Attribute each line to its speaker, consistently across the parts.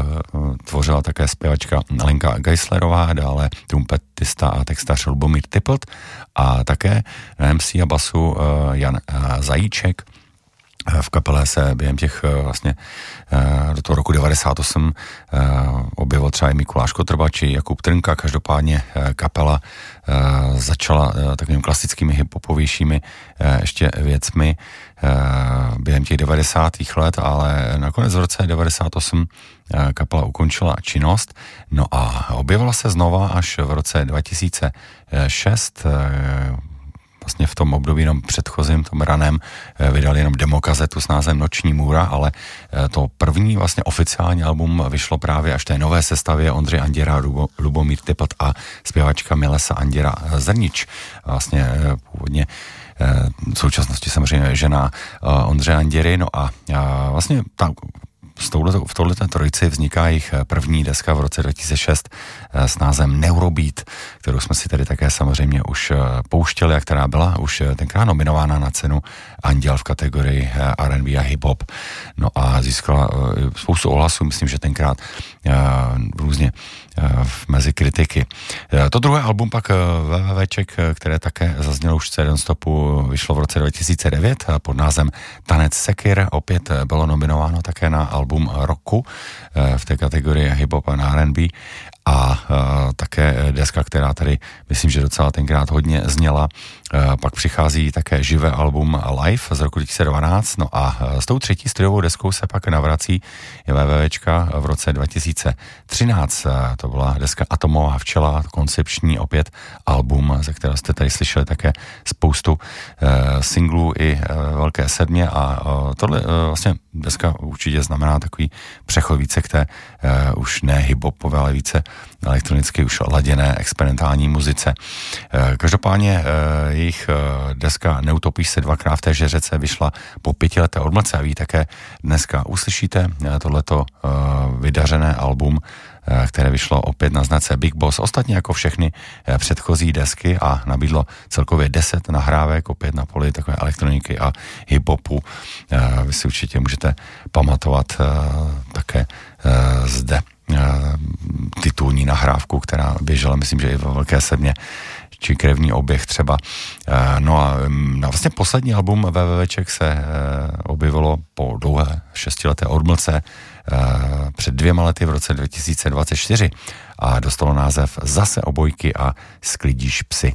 Speaker 1: tvořila také zpěvačka Lenka Geislerová, dále trumpetista a textař Lubomír Typlt a také na MC a basu Jan Zajíček. V kapele se během těch vlastně do toho roku 98 objevil třeba i Mikuláš Kotrba či Jakub Trnka. Každopádně kapela začala takovými klasickými hiphopovějšími ještě věcmi během těch 90. let, ale nakonec v roce 98 kapela ukončila činnost. No a objevila se znova až v roce 2006. Vlastně v tom období jenom předchozím, tom raném, vydali jenom demokazetu s názvem Noční můra, ale to první vlastně oficiální album vyšlo právě až té nové sestavě Ondřej Anděra, Lubomír Typlt a zpěvačka Milesa Anděra Zrnič. Vlastně původně v současnosti samozřejmě žena Ondřeje Anděry, no a vlastně v touhleté trojici vzniká jejich první deska v roce 2006 s názvem Neurobeat, kterou jsme si tedy také samozřejmě už pouštěli a která byla už tenkrát nominována na cenu Anděl v kategorii R&B a hip-hop. No a získala spoustu ohlasů, myslím, že tenkrát různě mezi kritiky. To druhé album pak wwwček, které také zaznělo už v CD Stopu, vyšlo v roce 2009 pod názvem Tanec Sekir. Opět bylo nominováno také na album roku v té kategorii hip-hop a R&B a také deska, která tady myslím, že docela tenkrát hodně zněla. Pak přichází také živé album Live z roku 2012, no a s tou třetí studiovou deskou se pak navrací wwwčka v roce 2013. To byla deska Atomová včela, koncepční opět album, ze kterého jste tady slyšeli také spoustu singlů i velké sedmě a tohle vlastně deska určitě znamená takový přechod více k té už ne hip-hopové, ale více elektronicky už laděné experimentální muzice. Každopádně jejich deska Neutopíš se dvakrát v téže řece vyšla po 5leté odmlce a vy také dneska uslyšíte tohleto vydařené album, které vyšlo opět na značce Big Boss, ostatně jako všechny předchozí desky a nabídlo celkově 10 nahrávek, opět na poli takové elektroniky a hip-hopu. Vy si určitě můžete pamatovat také zde titulní nahrávku, která běžela, myslím, že i ve velké sedmě, či Krevní oběh třeba. No a vlastně poslední album wwwček se objevilo po dlouhé 6leté odmlce před 2 lety v roce 2024 a dostalo název Zase obojky a Sklidíš psy.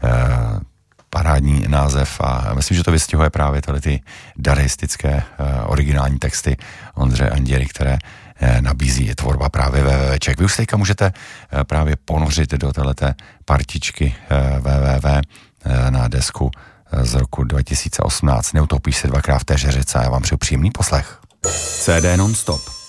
Speaker 1: Parádní název a myslím, že to vystihuje právě ty daryistické originální texty Ondřeje Anděry, které nabízí tvorba právě wwwček. Vy už teďka můžete právě ponořit do téhleté partičky www na desku z roku 2018. Neutopíš se dvakrát v téže řece a já vám přeju příjemný poslech.
Speaker 2: CD non-stop.